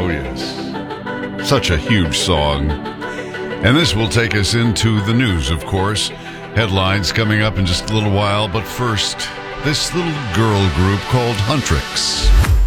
Oh, yes. Such a huge song. And this will take us into the news, of course. Headlines coming up in just a little while. But first, this little girl group called Huntrix.